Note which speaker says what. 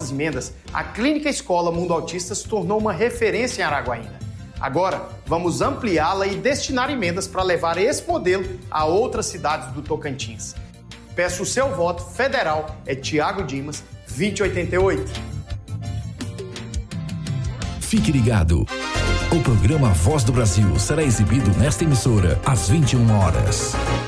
Speaker 1: nossas emendas, a Clínica Escola Mundo Autista se tornou uma referência em Araguaína. Agora, vamos ampliá-la e destinar emendas para levar esse modelo a outras cidades do Tocantins. Peço o seu voto federal, é Tiago Dimas, 2088.
Speaker 2: Fique ligado. O programa Voz do Brasil será exibido nesta emissora às 21 horas.